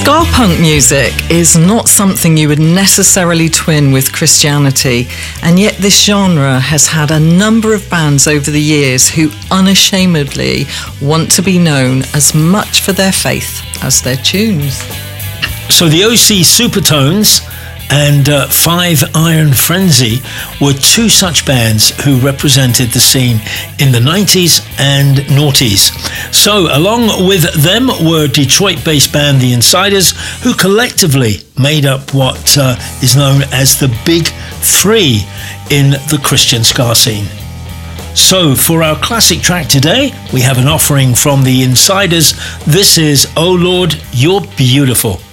Ska punk music is not something you would necessarily twin with Christianity, and yet this genre has had a number of bands over the years who unashamedly want to be known as much for their faith as their tunes. So the OC Supertones and Five Iron Frenzy were two such bands who represented the scene in the 90s and noughties. So along with them were Detroit-based band The Insiders, who collectively made up what is known as the Big Three in the Christian ska scene. So for our classic track today, we have an offering from The Insiders. This is Oh Lord, You're Beautiful.